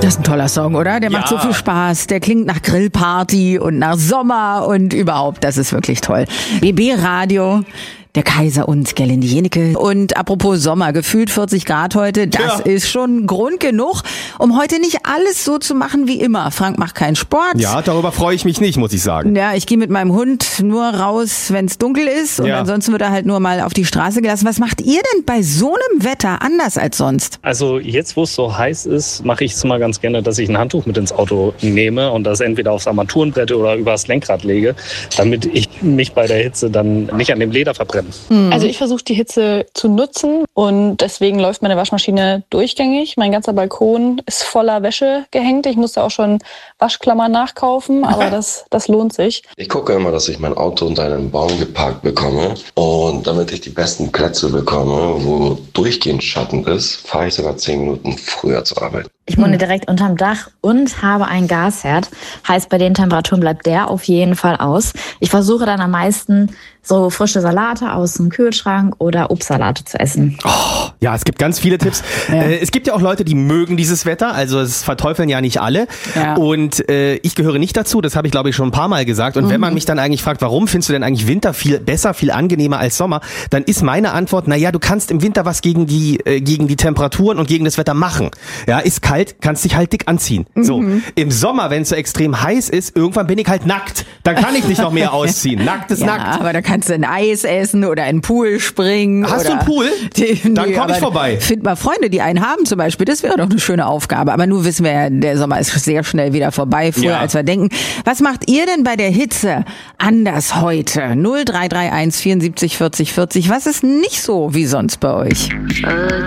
Das ist ein toller Song, oder? Der macht so viel Spaß. Der klingt nach Grillparty und nach Sommer und überhaupt. Das ist wirklich toll. BB Radio. Der Kaiser und Gerlinde Jenecke. Und apropos Sommer, gefühlt 40 Grad heute, das ist schon Grund genug, um heute nicht alles so zu machen wie immer. Frank macht keinen Sport. Ja, darüber freue ich mich nicht, muss ich sagen. Ja, ich gehe mit meinem Hund nur raus, wenn es dunkel ist und ansonsten wird er halt nur mal auf die Straße gelassen. Was macht ihr denn bei so einem Wetter anders als sonst? Also jetzt, wo es so heiß ist, mache ich es mal ganz gerne, dass ich ein Handtuch mit ins Auto nehme und das entweder aufs Armaturenbrett oder übers Lenkrad lege, damit ich mich bei der Hitze dann nicht an dem Leder verbrenne. Also ich versuche die Hitze zu nutzen und deswegen läuft meine Waschmaschine durchgängig. Mein ganzer Balkon ist voller Wäsche gehängt. Ich musste auch schon Waschklammern nachkaufen, aber das lohnt sich. Ich gucke immer, dass ich mein Auto unter einem Baum geparkt bekomme und damit ich die besten Plätze bekomme, wo durchgehend Schatten ist, fahre ich sogar 10 Minuten früher zur Arbeit. Ich wohne direkt unterm Dach und habe einen Gasherd. Heißt, bei den Temperaturen bleibt der auf jeden Fall aus. Ich versuche dann am meisten so frische Salate aus dem Kühlschrank oder Obstsalate zu essen. Oh, ja, es gibt ganz viele Tipps. Es gibt ja auch Leute, die mögen dieses Wetter, also es verteufeln ja nicht alle. Ja. Und ich gehöre nicht dazu, das habe ich glaube ich schon ein paar Mal gesagt. Und wenn man mich dann eigentlich fragt, warum findest du denn eigentlich Winter viel besser, viel angenehmer als Sommer, dann ist meine Antwort, naja, du kannst im Winter was gegen die Temperaturen und gegen das Wetter machen. Ja, ist kalt, kannst dich halt dick anziehen. So, im Sommer, wenn es so extrem heiß ist, irgendwann bin ich halt nackt. Dann kann ich nicht noch mehr ausziehen. Nackt ist nackt. Aber da kannst du ein Eis essen oder in den Pool springen. Hast du einen Pool? Dann komme ich vorbei. Find mal Freunde, die einen haben zum Beispiel. Das wäre doch eine schöne Aufgabe. Aber nur wissen wir ja, der Sommer ist sehr schnell wieder vorbei, früher als wir denken. Was macht ihr denn bei der Hitze anders heute? 0331 74 40 40. Was ist nicht so wie sonst bei euch?